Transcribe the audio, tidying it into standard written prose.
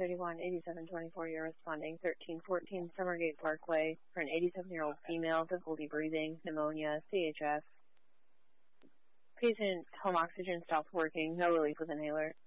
1031, 8724, you're responding 1314 Summergate Parkway for an 87-year-old female, difficulty breathing, pneumonia, CHF. Patient home oxygen stopped working, no relief with inhaler.